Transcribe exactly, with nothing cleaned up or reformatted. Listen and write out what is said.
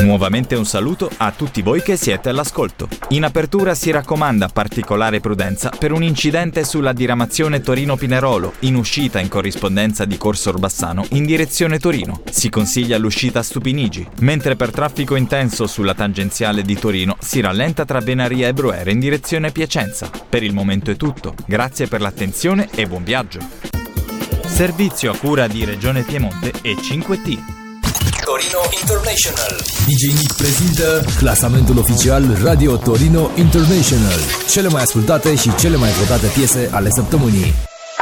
Nuovamente un saluto a tutti voi che siete all'ascolto. In apertura si raccomanda particolare prudenza per un incidente sulla diramazione Torino-Pinerolo, in uscita in corrispondenza di Corso Orbassano in direzione Torino. Si consiglia l'uscita a Stupinigi, mentre per traffico intenso sulla tangenziale di Torino si rallenta tra Venaria e Breuere in direzione Piacenza. Per il momento è tutto, grazie per l'attenzione e buon viaggio. Servizio a cura di Regione Piemonte e cinque T. Torino International. D J Nick prezintă clasamentul oficial Radio Torino International. Cele mai ascultate și cele mai votate piese ale săptămânii.